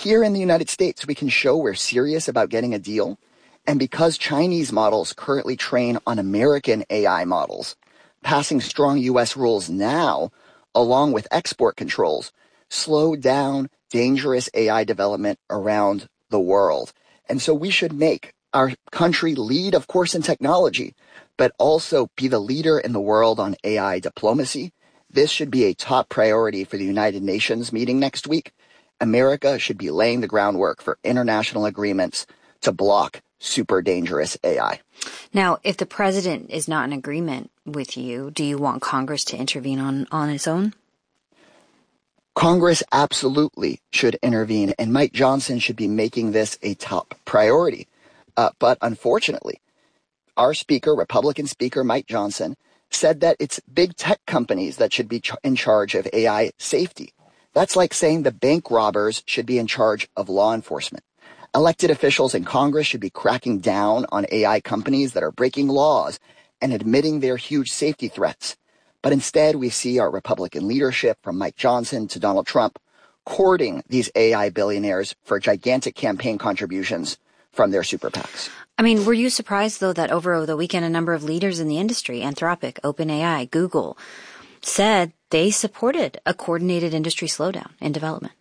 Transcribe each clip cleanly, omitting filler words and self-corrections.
Here in the United States, we can show we're serious about getting a deal. And because Chinese models currently train on American AI models, passing strong U.S. rules now, along with export controls, slow down dangerous AI development around the world. And so we should make our country lead, of course, in technology, but also be the leader in the world on AI diplomacy. This should be a top priority for the United Nations meeting next week. America should be laying the groundwork for international agreements to block super dangerous AI. Now, if the president is not in agreement with you, do you want Congress to intervene on its own? Congress absolutely should intervene, and Mike Johnson should be making this a top priority. But unfortunately, our speaker, Republican Speaker Mike Johnson, said that it's big tech companies that should be in charge of AI safety. That's like saying the bank robbers should be in charge of law enforcement. Elected officials in Congress should be cracking down on AI companies that are breaking laws and admitting their huge safety threats. But instead, we see our Republican leadership, from Mike Johnson to Donald Trump, courting these AI billionaires for gigantic campaign contributions from their super PACs. I mean, were you surprised, though, that over the weekend, a number of leaders in the industry, Anthropic, OpenAI, Google, said they supported a coordinated industry slowdown in development?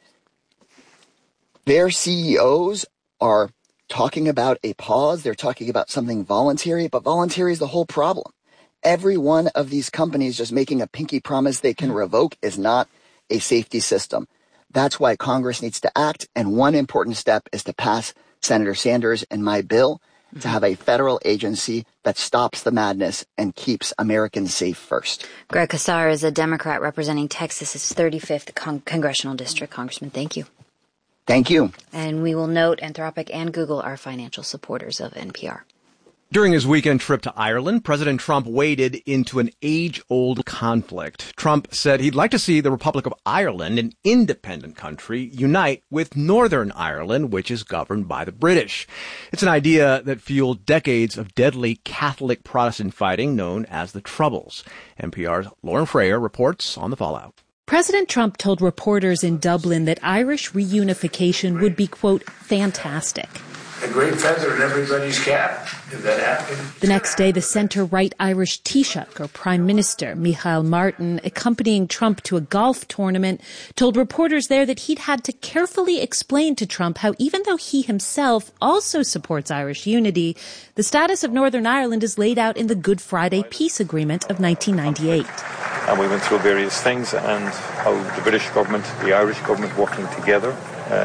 Their CEOs are talking about a pause. They're talking about something voluntary, but voluntary is the whole problem. Every one of these companies just making a pinky promise they can revoke is not a safety system. That's why Congress needs to act. And one important step is to pass Senator Sanders and my bill to have a federal agency that stops the madness and keeps Americans safe first. Greg Casar is a Democrat representing Texas's 35th congressional district. Congressman, thank you. Thank you. And we will note Anthropic and Google are financial supporters of NPR. During his weekend trip to Ireland, President Trump waded into an age-old conflict. Trump said he'd like to see the Republic of Ireland, an independent country, unite with Northern Ireland, which is governed by the British. It's an idea that fueled decades of deadly Catholic Protestant fighting known as the Troubles. NPR's Lauren Frayer reports on the fallout. President Trump told reporters in Dublin that Irish reunification would be, quote, fantastic. A great feather in everybody's cap, if that happened. The next day, the centre-right Irish Taoiseach, or Prime Minister, Micheál Martin, accompanying Trump to a golf tournament, told reporters there that he'd had to carefully explain to Trump how even though he himself also supports Irish unity, the status of Northern Ireland is laid out in the Good Friday Peace Agreement of 1998. And we went through various things and how the British government, the Irish government working together,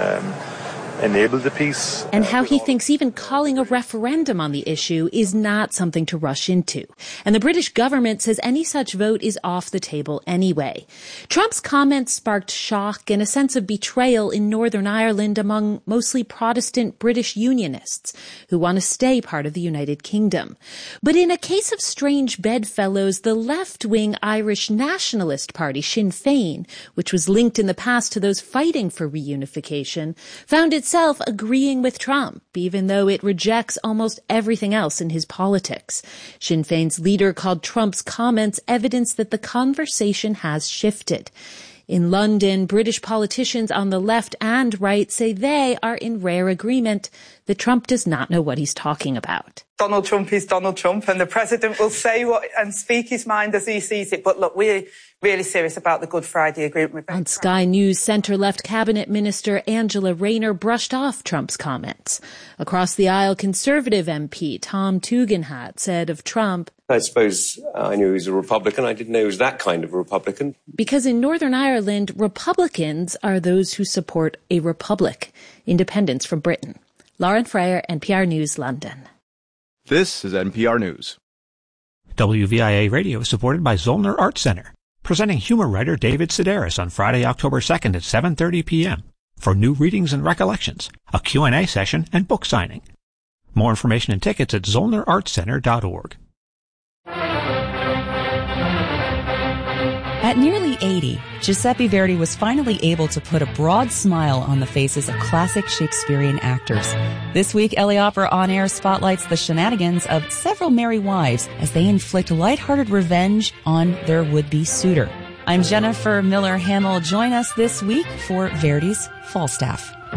enabled the peace. And how he thinks even calling a referendum on the issue is not something to rush into. And the British government says any such vote is off the table anyway. Trump's comments sparked shock and a sense of betrayal in Northern Ireland among mostly Protestant British unionists who want to stay part of the United Kingdom. But in a case of strange bedfellows, the left-wing Irish nationalist party, Sinn Féin, which was linked in the past to those fighting for reunification, found itself agreeing with Trump, even though it rejects almost everything else in his politics. Sinn Féin's leader called Trump's comments evidence that the conversation has shifted. In London, British politicians on the left and right say they are in rare agreement that Trump does not know what he's talking about. Donald Trump is Donald Trump, and the president will say what and speak his mind as he sees it. But look, we're really serious about the Good Friday Agreement. On Sky News, centre-left cabinet minister Angela Rayner brushed off Trump's comments. Across the aisle, Conservative MP Tom Tugendhat said of Trump, I suppose I knew he was a Republican. I didn't know he was that kind of a Republican. Because in Northern Ireland, Republicans are those who support a republic, independence from Britain. Lauren Frayer, NPR News, London. This is NPR News. WVIA Radio is supported by Zollner Art Center, presenting humor writer David Sedaris on Friday, October 2nd at 7:30 p.m. for new readings and recollections, a Q&A session, and book signing. More information and tickets at zollnerartcenter.org. At nearly 80, Giuseppe Verdi was finally able to put a broad smile on the faces of classic Shakespearean actors. This week, LA Opera On Air spotlights the shenanigans of several merry wives as they inflict lighthearted revenge on their would-be suitor. I'm Jennifer Miller Hamill. Join us this week for Verdi's Falstaff.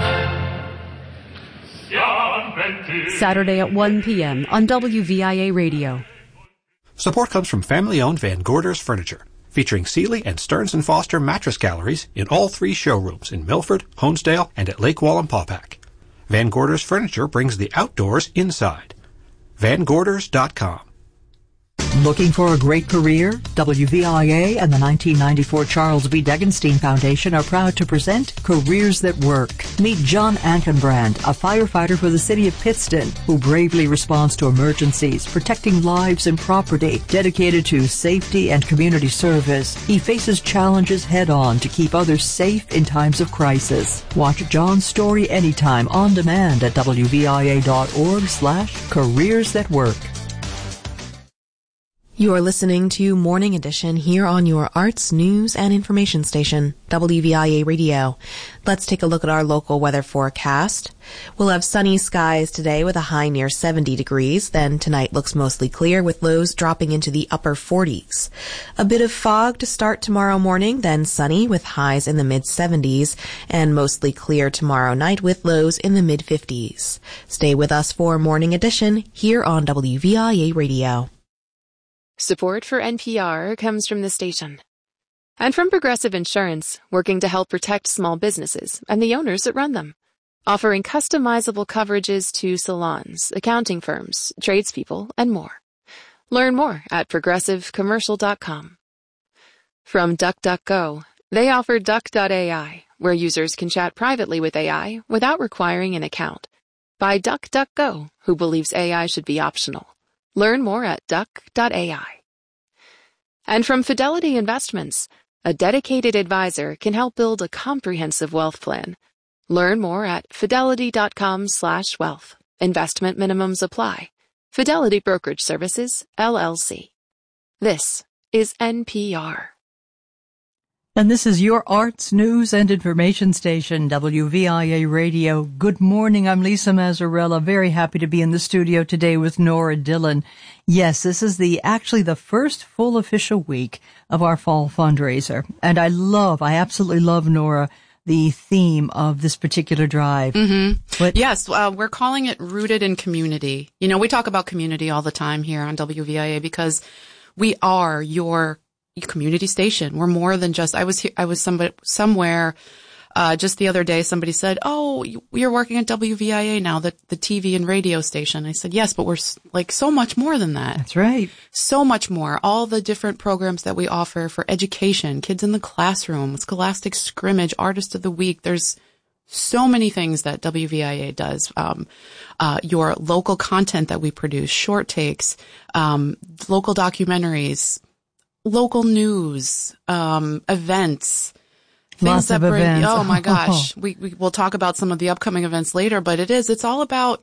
Saturday at 1 p.m. on WVIA Radio. Support comes from family-owned Van Gorders Furniture, featuring Sealy and Stearns & Foster mattress galleries in all 3 showrooms in Milford, Honesdale, and at Lake Wallenpaupack. Van Gorders Furniture brings the outdoors inside. VanGorders.com. Looking for a great career? WVIA and the 1994 Charles B. Degenstein Foundation are proud to present Careers That Work. Meet John Ankenbrand, a firefighter for the city of Pittston, who bravely responds to emergencies, protecting lives and property, dedicated to safety and community service. He faces challenges head-on to keep others safe in times of crisis. Watch John's story anytime on demand at WVIA.org/Careers That Work. You are listening to Morning Edition here on your arts, news, and information station, WVIA Radio. Let's take a look at our local weather forecast. We'll have sunny skies today with a high near 70 degrees. Then tonight looks mostly clear with lows dropping into the upper 40s. A bit of fog to start tomorrow morning, then sunny with highs in the mid-70s, and mostly clear tomorrow night with lows in the mid-50s. Stay with us for Morning Edition here on WVIA Radio. Support for NPR comes from the station and from Progressive Insurance, working to help protect small businesses and the owners that run them, offering customizable coverages to salons, accounting firms, tradespeople, and more. Learn more at progressivecommercial.com. From DuckDuckGo, they offer Duck.ai, where users can chat privately with AI without requiring an account. By DuckDuckGo, who believes AI should be optional. Learn more at duck.ai. And from Fidelity Investments, a dedicated advisor can help build a comprehensive wealth plan. Learn more at fidelity.com/wealth. Investment minimums apply. Fidelity Brokerage Services, LLC. This is NPR. And this is your arts, news, and information station, WVIA Radio. Good morning. I'm Lisa Mazzarella. Very happy to be in the studio today with Nora Dillon. Yes, this is actually the first full official week of our fall fundraiser. And I absolutely love, Nora, the theme of this particular drive. Mm-hmm. Yes, we're calling it Rooted in Community. You know, we talk about community all the time here on WVIA because we are your community station. We're more than just, I was somewhere just the other day, somebody said, "Oh, you're working at WVIA now, the TV and radio station." I said, "Yes, but we're like so much more than that." That's right. So much more. All the different programs that we offer for education, kids in the classroom, Scholastic Scrimmage, Artist of the Week. There's so many things that WVIA does. Your local content that we produce, short takes, local documentaries, local news, events, Lots of events. Oh my gosh. We will talk about some of the upcoming events later, but it's all about,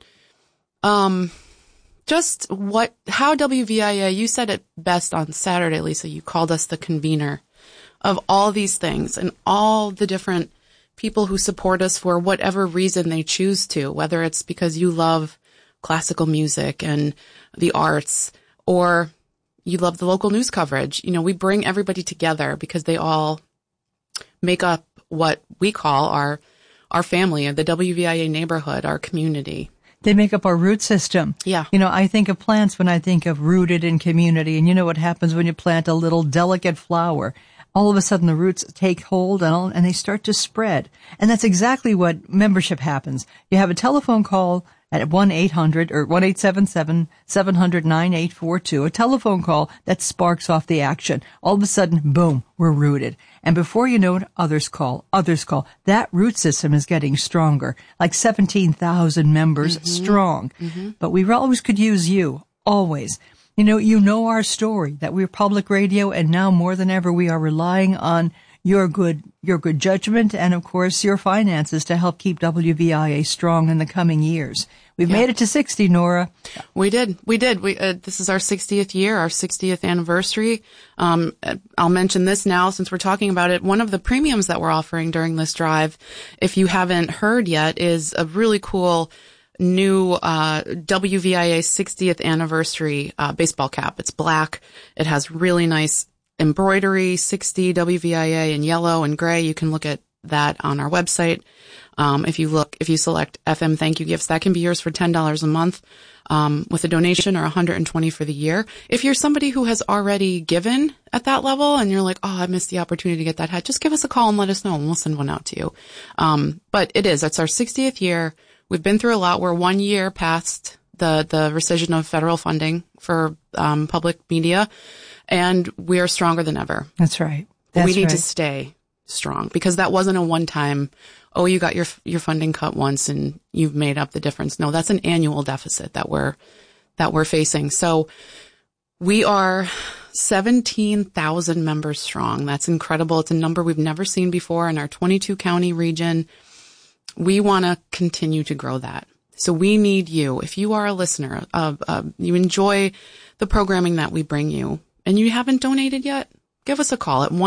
just how WVIA, you said it best on Saturday, Lisa, you called us the convener of all these things and all the different people who support us for whatever reason they choose to, whether it's because you love classical music and the arts or you love the local news coverage. You know, we bring everybody together because they all make up what we call our family, the WVIA neighborhood, our community. They make up our root system. Yeah. You know, I think of plants when I think of rooted in community. And you know what happens when you plant a little delicate flower? All of a sudden the roots take hold and they start to spread. And that's exactly what membership happens. You have a telephone call at 1-800 or 1-877-700-9842, a telephone call that sparks off the action. All of a sudden, boom, we're rooted. And before you know it, others call. That root system is getting stronger, like 17,000 members strong. Mm-hmm. But we always could use you, always. You know our story, that we're public radio, and now more than ever we are relying on your good judgment and, of course, your finances to help keep WVIA strong in the coming years. We've made it to 60, Nora. We did. This is our 60th year, our 60th anniversary. I'll mention this now since we're talking about it. One of the premiums that we're offering during this drive, if you haven't heard yet, is a really cool new WVIA 60th anniversary baseball cap. It's black. It has really nice embroidery, 60 WVIA in yellow and gray. You can look at that on our website. If you select FM thank you gifts, that can be yours for $10 a month, with a donation, or $120 for the year. If you're somebody who has already given at that level and you're like, oh, I missed the opportunity to get that hat, just give us a call and let us know and we'll send one out to you. But it's our 60th year. We've been through a lot. We're 1 year past the rescission of federal funding for, public media, and we are stronger than ever. That's right. We need to stay strong, because that wasn't a one-time, oh, you got your funding cut once and you've made up the difference. No, that's an annual deficit that we're facing. So we are 17,000 members strong. That's incredible. It's a number we've never seen before in our 22 county region. We want to continue to grow that. So we need you. If you are a listener, you enjoy the programming that we bring you and you haven't donated yet, give us a call at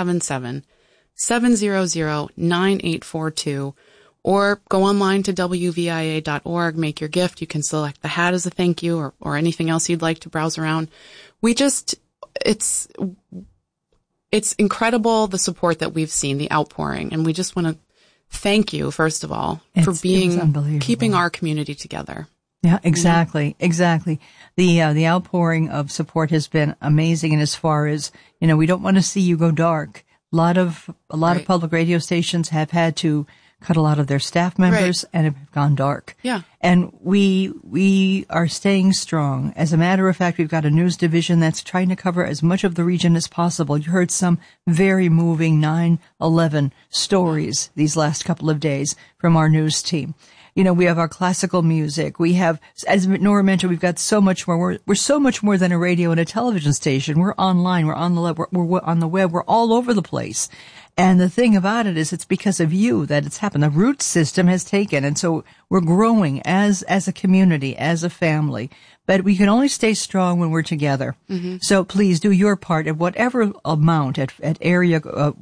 1-877-700-9842, or go online to wvia.org, make your gift. You can select the hat as a thank you, or anything else you'd like to browse around. It's incredible, the support that we've seen, the outpouring, and we just want to thank you, first of all, for keeping our community together. Yeah, exactly. Exactly. The outpouring of support has been amazing. And as far as, we don't want to see you go dark. A lot of public radio stations have had to cut a lot of their staff members and have gone dark. Yeah. And we are staying strong. As a matter of fact, we've got a news division that's trying to cover as much of the region as possible. You heard some very moving 9/11 stories these last couple of days from our news team. We have our classical music. We have, as Nora mentioned, we've got so much more. We're so much more than a radio and a television station. We're online. We're on the web. We're all over the place. And the thing about it is, it's because of you that it's happened. The root system has taken, and so we're growing as a community, as a family. But we can only stay strong when we're together. Mm-hmm. So please do your part at whatever amount at area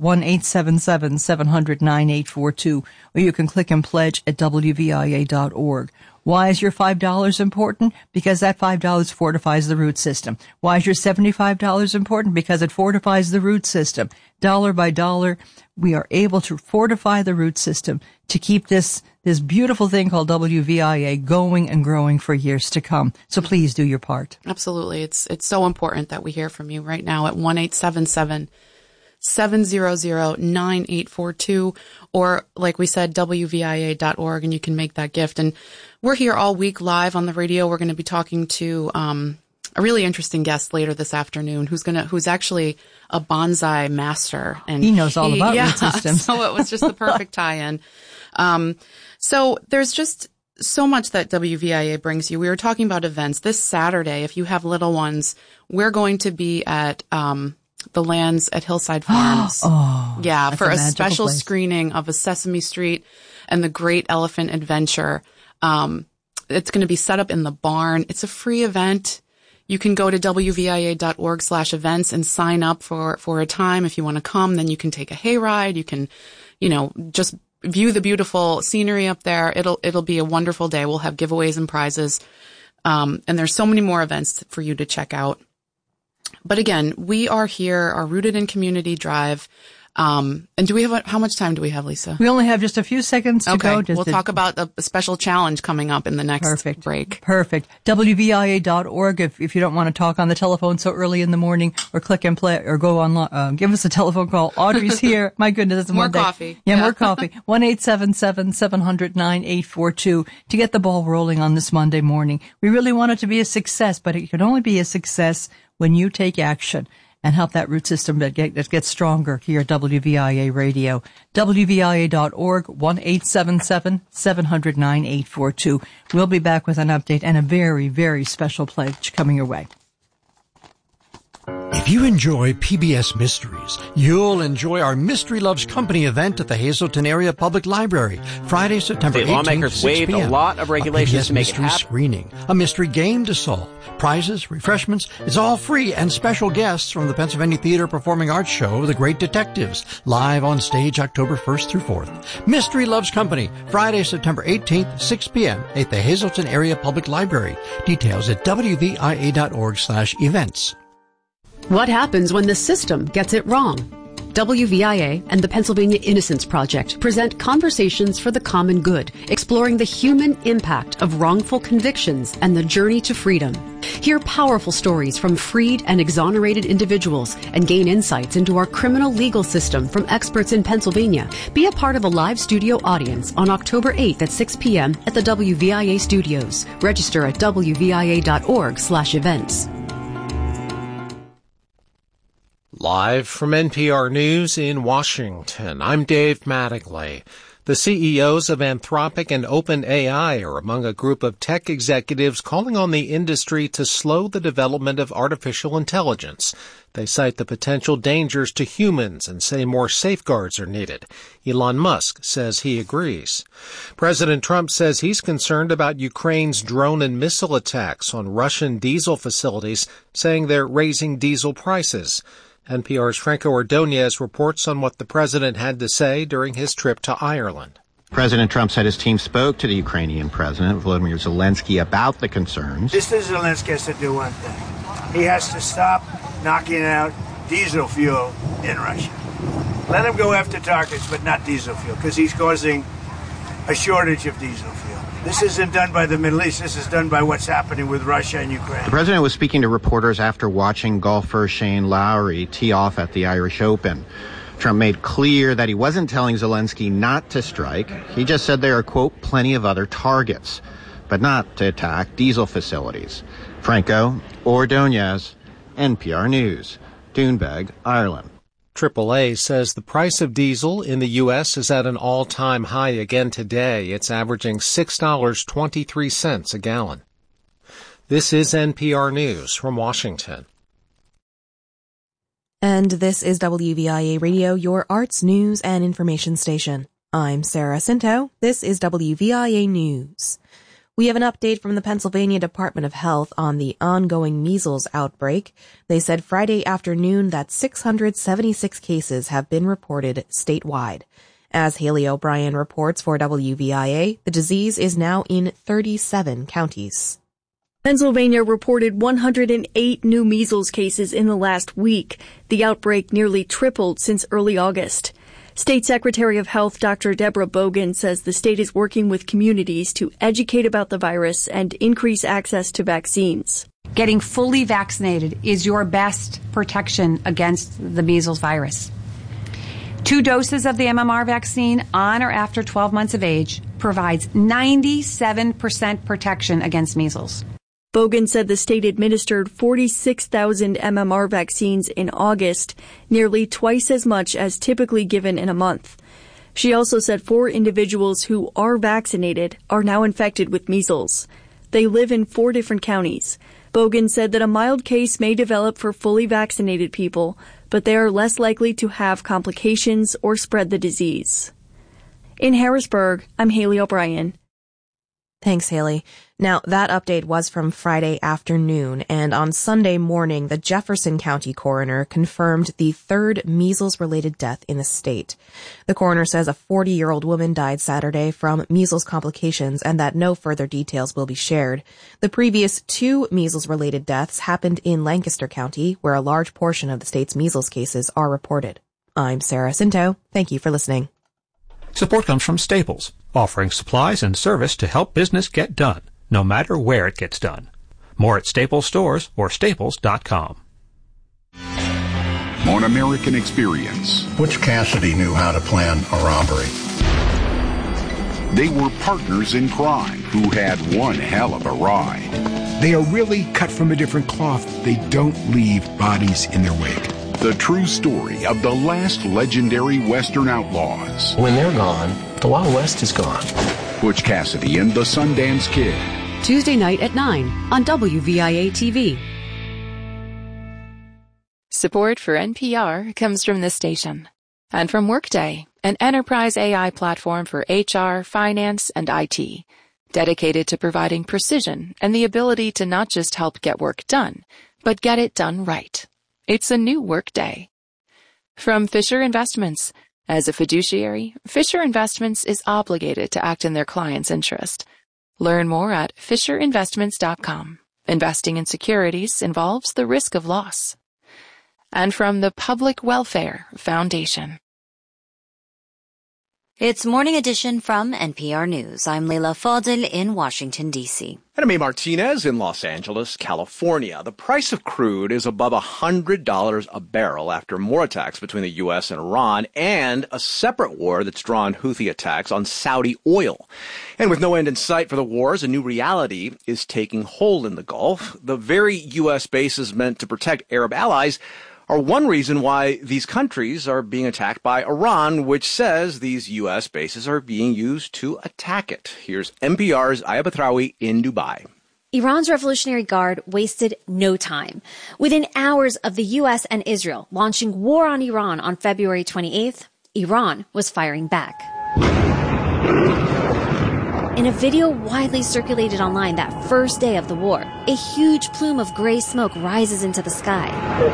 1-877-700-9842, or you can click and pledge at wvia.org. Why is your $5 important? Because that $5 fortifies the root system. Why is your $75 important? Because it fortifies the root system. Dollar by dollar, we are able to fortify the root system to keep this beautiful thing called WVIA going and growing for years to come. So please do your part. Absolutely. It's so important that we hear from you right now at 1-877-700-9842, or like we said, wvia.org, and you can make that gift. And we're here all week live on the radio. We're going to be talking to a really interesting guest later this afternoon who's actually a bonsai master, and he knows all about root systems. So it was just the perfect tie-in. So there's just so much that WVIA brings you. We were talking about events this Saturday. If you have little ones, we're going to be at the Lands at Hillside Farms. For a special screening of A Sesame Street and The Great Elephant Adventure. It's going to be set up in the barn. It's a free event. You can go to wvia.org/events and sign up for a time. If you want to come, then you can take a hayride. You can, just view the beautiful scenery up there. It'll be a wonderful day. We'll have giveaways and prizes. And there's so many more events for you to check out. But again, we are here, our Rooted in Community Drive. And do we have, how much time do we have, Lisa? We only have just a few seconds to go. We'll talk about a special challenge coming up in the next break. Perfect. WVIA.org if you don't want to talk on the telephone so early in the morning, or click and play, or go online, give us a telephone call. Audrey's here. My goodness, it's more coffee. Yeah, more coffee. 1-877-700-9842 to get the ball rolling on this Monday morning. We really want it to be a success, but it can only be a success when you take action and help that root system that gets stronger here at WVIA Radio. WVIA.org, 1-877-700-9842. We'll be back with an update and a very, very special pledge coming your way. If you enjoy PBS Mysteries, you'll enjoy our Mystery Loves Company event at the Hazleton Area Public Library, Friday, September 18th, lawmakers 6 waived p.m. a lot of regulations to make it happen. Screening, a mystery game to solve, prizes, refreshments. It's all free, and special guests from the Pennsylvania Theater Performing Arts Show, The Great Detectives, live on stage October 1st through 4th. Mystery Loves Company, Friday, September 18th, 6 p.m. at the Hazleton Area Public Library. Details at wvia.org/events. What happens when the system gets it wrong? WVIA and the Pennsylvania Innocence Project present Conversations for the Common Good, exploring the human impact of wrongful convictions and the journey to freedom. Hear powerful stories from freed and exonerated individuals and gain insights into our criminal legal system from experts in Pennsylvania. Be a part of a live studio audience on October 8th at 6 p.m. at the WVIA studios. Register at wvia.org/events. Live from NPR News in Washington, I'm Dave Mattingly. The CEOs of Anthropic and OpenAI are among a group of tech executives calling on the industry to slow the development of artificial intelligence. They cite the potential dangers to humans and say more safeguards are needed. Elon Musk says he agrees. President Trump says he's concerned about Ukraine's drone and missile attacks on Russian diesel facilities, saying they're raising diesel prices. NPR's Franco Ordonez reports on what the president had to say during his trip to Ireland. President Trump said his team spoke to the Ukrainian President Volodymyr Zelensky about the concerns. Mr. Zelensky has to do one thing. He has to stop knocking out diesel fuel in Russia. Let him go after targets, but not diesel fuel, because he's causing a shortage of diesel fuel. This isn't done by the Middle East. This is done by what's happening with Russia and Ukraine. The president was speaking to reporters after watching golfer Shane Lowry tee off at the Irish Open. Trump made clear that he wasn't telling Zelensky not to strike. He just said there are, quote, plenty of other targets, but not to attack diesel facilities. Franco Ordonez, NPR News, Doonbeg, Ireland. AAA says the price of diesel in the U.S. is at an all-time high again today. It's averaging $6.23 a gallon. This is NPR News from Washington. And this is WVIA Radio, your arts, news, and information station. I'm Sarah Cinto. This is WVIA News. We have an update from the Pennsylvania Department of Health on the ongoing measles outbreak. They said Friday afternoon that 676 cases have been reported statewide. As Haley O'Brien reports for WVIA, the disease is now in 37 counties. Pennsylvania reported 108 new measles cases in the last week. The outbreak nearly tripled since early August. State Secretary of Health Dr. Deborah Bogan says the state is working with communities to educate about the virus and increase access to vaccines. Getting fully vaccinated is your best protection against the measles virus. 2 doses of the MMR vaccine on or after 12 months of age provides 97% protection against measles. Bogan said the state administered 46,000 MMR vaccines in August, nearly twice as much as typically given in a month. She also said 4 individuals who are vaccinated are now infected with measles. They live in 4 different counties. Bogan said that a mild case may develop for fully vaccinated people, but they are less likely to have complications or spread the disease. In Harrisburg, I'm Haley O'Brien. Thanks, Haley. Now, that update was from Friday afternoon, and on Sunday morning, the Jefferson County coroner confirmed the 3rd measles-related death in the state. The coroner says a 40-year-old woman died Saturday from measles complications and that no further details will be shared. The previous 2 measles-related deaths happened in Lancaster County, where a large portion of the state's measles cases are reported. I'm Sarah Cinto. Thank you for listening. Support comes from Staples, offering supplies and service to help business get done, no matter where it gets done. More at Staples stores or staples.com. On American Experience. Butch Cassidy knew how to plan a robbery. They were partners in crime who had one hell of a ride. They are really cut from a different cloth. They don't leave bodies in their wake. The true story of the last legendary Western outlaws. When they're gone, the Wild West is gone. Butch Cassidy and the Sundance Kid. Tuesday night at 9 on WVIA TV. Support for NPR comes from this station and from Workday, an enterprise AI platform for HR, finance, and IT, dedicated to providing precision and the ability to not just help get work done, but get it done right. It's a new Workday. From Fisher Investments. As a fiduciary, Fisher Investments is obligated to act in their client's interest. Learn more at FisherInvestments.com. Investing in securities involves the risk of loss. and from the Public Welfare Foundation. It's Morning Edition from NPR News. I'm Leila Fadel in Washington, D.C. And I'm A. Martinez in Los Angeles, California. The price of crude is above $100 a barrel after more attacks between the U.S. and Iran and a separate war that's drawn Houthi attacks on Saudi oil. And with no end in sight for the wars, a new reality is taking hold in the Gulf. The very U.S. bases meant to protect Arab allies are one reason why these countries are being attacked by Iran, which says these U.S. bases are being used to attack it. Here's NPR's Aya Batrawi in Dubai. Iran's Revolutionary Guard wasted no time. Within hours of the U.S. and Israel launching war on Iran on February 28th, Iran was firing back. In a video widely circulated online that first day of the war, a huge plume of gray smoke rises into the sky.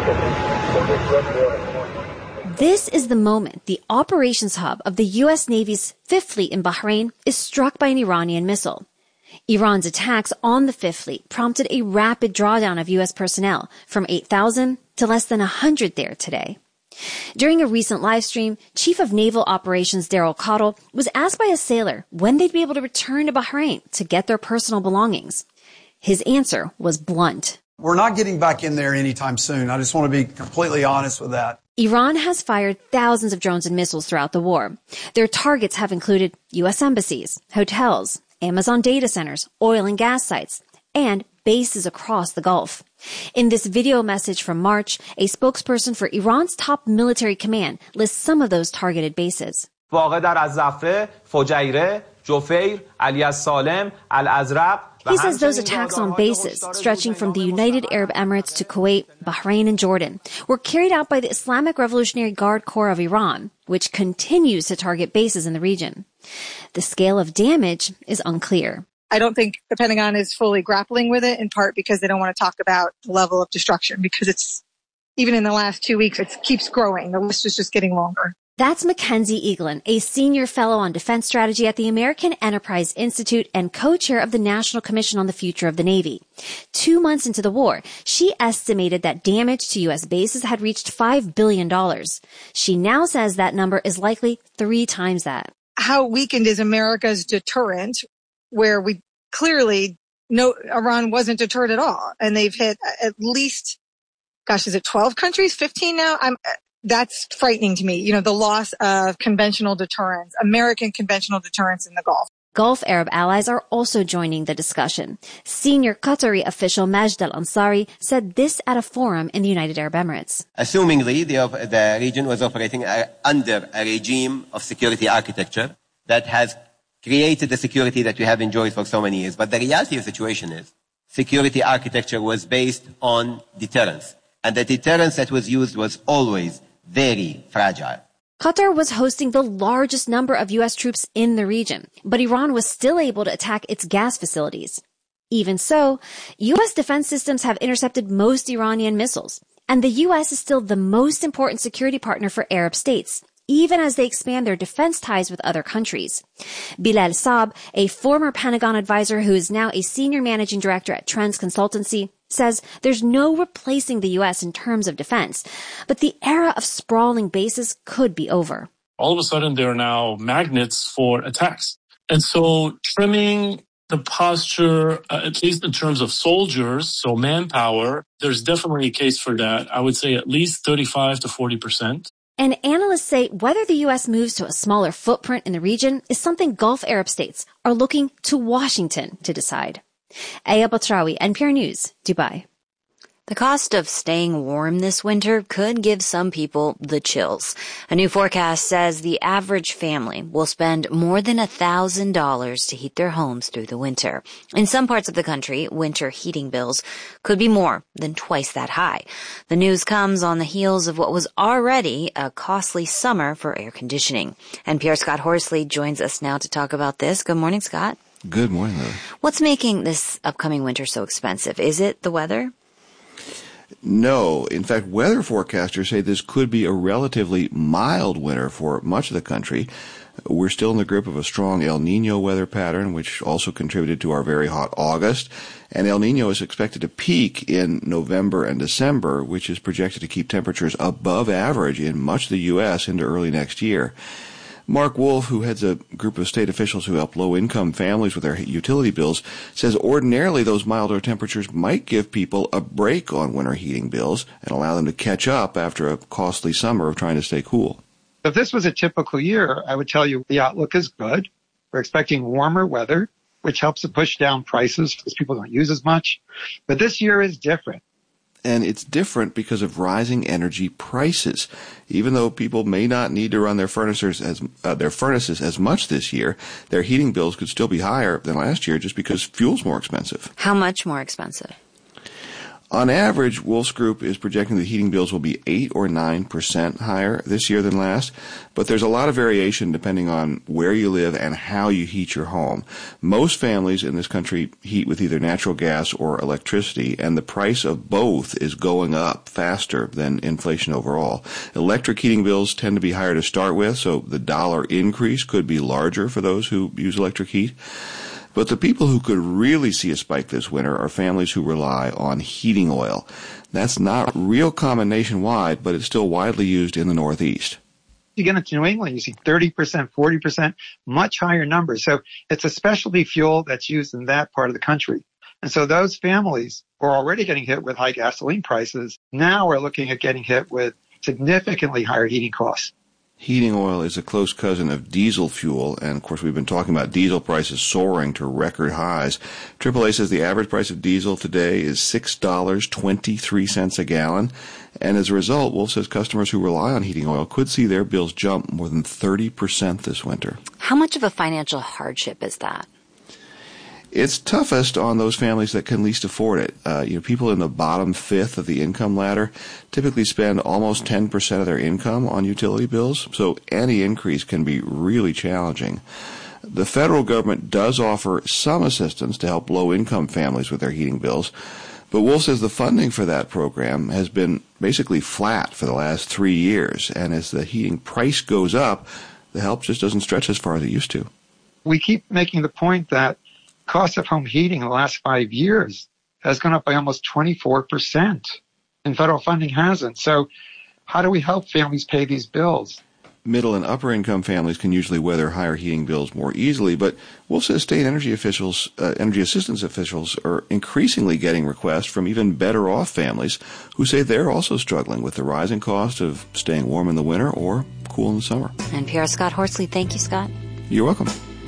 This is the moment the operations hub of the U.S. Navy's Fifth Fleet in Bahrain is struck by an Iranian missile. Iran's attacks on the Fifth Fleet prompted a rapid drawdown of U.S. personnel from 8,000 to less than 100 there today. During a recent live stream, Chief of Naval Operations Daryl Cottle was asked by a sailor when they'd be able to return to Bahrain to get their personal belongings. His answer was blunt. We're not getting back in there anytime soon. I just want to be completely honest with that. Iran has fired thousands of drones and missiles throughout the war. Their targets have included U.S. embassies, hotels, Amazon data centers, oil and gas sites, and bases across the Gulf. In this video message from March, a spokesperson for Iran's top military command lists some of those targeted bases. He says those attacks on bases, stretching from the United Arab Emirates to Kuwait, Bahrain, and Jordan, were carried out by the Islamic Revolutionary Guard Corps of Iran, which continues to target bases in the region. The scale of damage is unclear. I don't think the Pentagon is fully grappling with it, in part because they don't want to talk about the level of destruction, because it's, even in the last 2 weeks, it keeps growing. The list is just getting longer. That's Mackenzie Eaglin, a senior fellow on defense strategy at the American Enterprise Institute and co-chair of the National Commission on the Future of the Navy. 2 months into the war, she estimated that damage to U.S. bases had reached $5 billion. She now says that number is likely 3 times that. How weakened is America's deterrent, where we clearly know Iran wasn't deterred at all. And they've hit at least, is it 12 countries, 15 now? That's frightening to me. You know, the loss of conventional deterrence, American conventional deterrence in the Gulf. Gulf Arab allies are also joining the discussion. Senior Qatari official Majd al-Ansari said this at a forum in the United Arab Emirates. Assumingly, the region was operating under a regime of security architecture that has created the security that we have enjoyed for so many years. But the reality of the situation is security architecture was based on deterrence. And the deterrence that was used was always very fragile. Qatar was hosting the largest number of U.S. troops in the region, but Iran was still able to attack its gas facilities. Even so, U.S. defense systems have intercepted most Iranian missiles, and the U.S. is still the most important security partner for Arab states, even as they expand their defense ties with other countries. Bilal Saab, a former Pentagon advisor who is now a senior managing director at Trends Consultancy, says there's no replacing the U.S. in terms of defense, but the era of sprawling bases could be over. All of a sudden, there are now magnets for attacks. And so trimming the posture, at least in terms of soldiers, so manpower, there's definitely a case for that. I would say at least 35 to 40%. And analysts say whether the U.S. moves to a smaller footprint in the region is something Gulf Arab states are looking to Washington to decide. Aya Batrawi, NPR News, Dubai. The cost of staying warm this winter could give some people the chills. A new forecast says the average family will spend more than $1,000 to heat their homes through the winter. In some parts of the country, winter heating bills could be more than twice that high. The news comes on the heels of what was already a costly summer for air conditioning. NPR's Scott Horsley joins us now to talk about this. Good morning, Scott. Good morning, Lily. What's making this upcoming winter so expensive? Is it the weather? No. In fact, weather forecasters say this could be a relatively mild winter for much of the country. We're still in the grip of a strong El Niño weather pattern, which also contributed to our very hot August. And El Niño is expected to peak in November and December, which is projected to keep temperatures above average in much of the U.S. into early next year. Mark Wolf, who heads a group of state officials who help low-income families with their utility bills, says ordinarily those milder temperatures might give people a break on winter heating bills and allow them to catch up after a costly summer of trying to stay cool. If this was a typical year, I would tell you the outlook is good. We're expecting warmer weather, which helps to push down prices because people don't use as much. But this year is different. And it's different because of rising energy prices. Even though people may not need to run their furnaces as much this year, their heating bills could still be higher than last year just because fuel's more expensive. How much more expensive? On average, Wolf's Group is projecting the heating bills will be 8 or 9% higher this year than last, but there's a lot of variation depending on where you live and how you heat your home. Most families in this country heat with either natural gas or electricity, and the price of both is going up faster than inflation overall. Electric heating bills tend to be higher to start with, so the dollar increase could be larger for those who use electric heat. But the people who could really see a spike this winter are families who rely on heating oil. That's not real common nationwide, but it's still widely used in the Northeast. You get into New England, you see 30%, 40%, much higher numbers. So it's a specialty fuel that's used in that part of the country. And so those families who are already getting hit with high gasoline prices now are looking at getting hit with significantly higher heating costs. Heating oil is a close cousin of diesel fuel, and of course we've been talking about diesel prices soaring to record highs. AAA says the average price of diesel today is $6.23 a gallon, and as a result, Wolf says customers who rely on heating oil could see their bills jump more than 30% this winter. How much of a financial hardship is that? It's toughest on those families that can least afford it. People in the bottom fifth of the income ladder typically spend almost 10% of their income on utility bills, so any increase can be really challenging. The federal government does offer some assistance to help low-income families with their heating bills, but Wolf says the funding for that program has been basically flat for the last 3 years, and as the heating price goes up, the help just doesn't stretch as far as it used to. We keep making the point that cost of home heating in the last 5 years has gone up by almost 24%, and federal funding hasn't. So how do we help families pay these bills? Middle and upper income families can usually weather higher heating bills more easily, but Wolf says state energy assistance officials are increasingly getting requests from even better off families who say they're also struggling with the rising cost of staying warm in the winter or cool in the summer. NPR's Scott Horsley. Thank you, Scott. You're welcome.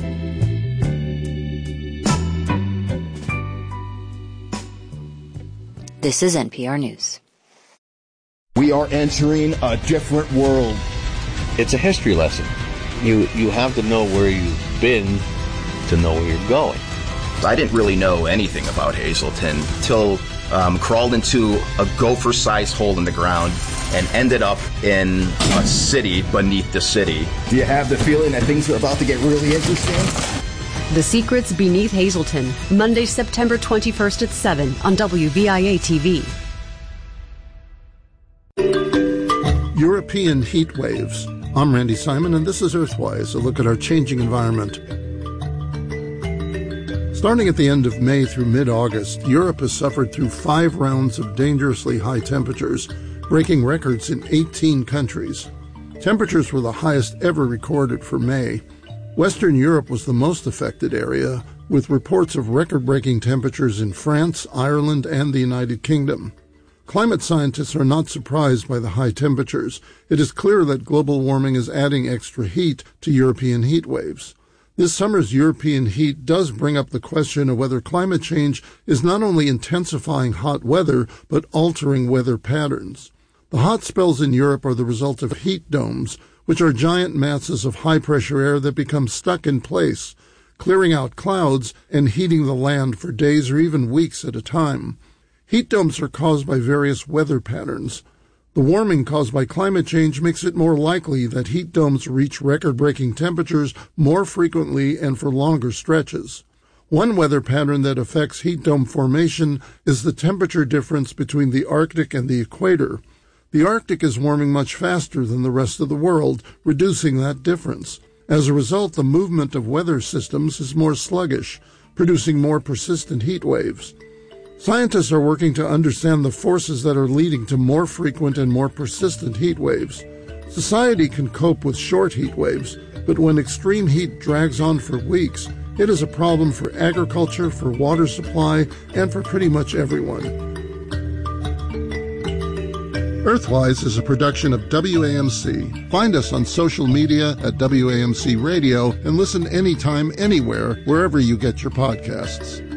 This is NPR News. We are entering a different world. It's a history lesson. You have to know where you've been to know where you're going. I didn't really know anything about Hazleton until crawled into a gopher-sized hole in the ground and ended up in a city beneath the city. Do you have the feeling that things are about to get really interesting? The Secrets Beneath Hazleton, Monday, September 21st at 7 on WVIA TV. European heat waves. I'm Randy Simon, and this is Earthwise, a look at our changing environment. Starting at the end of May through mid-August, Europe has suffered through 5 rounds of dangerously high temperatures, breaking records in 18 countries. Temperatures were the highest ever recorded for May. Western Europe was the most affected area, with reports of record-breaking temperatures in France, Ireland, and the United Kingdom. Climate scientists are not surprised by the high temperatures. It is clear that global warming is adding extra heat to European heat waves. This summer's European heat does bring up the question of whether climate change is not only intensifying hot weather, but altering weather patterns. The hot spells in Europe are the result of heat domes, which are giant masses of high-pressure air that become stuck in place, clearing out clouds and heating the land for days or even weeks at a time. Heat domes are caused by various weather patterns. The warming caused by climate change makes it more likely that heat domes reach record-breaking temperatures more frequently and for longer stretches. One weather pattern that affects heat dome formation is the temperature difference between the Arctic and the equator. The Arctic is warming much faster than the rest of the world, reducing that difference. As a result, the movement of weather systems is more sluggish, producing more persistent heat waves. Scientists are working to understand the forces that are leading to more frequent and more persistent heat waves. Society can cope with short heat waves, but when extreme heat drags on for weeks, it is a problem for agriculture, for water supply, and for pretty much everyone. Earthwise is a production of WAMC. Find us on social media at WAMC Radio and listen anytime, anywhere, wherever you get your podcasts.